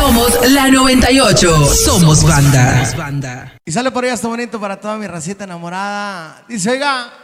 Somos la 98. Somos banda. Y sale por ahí hasta bonito para toda mi racita enamorada. Dice, oiga.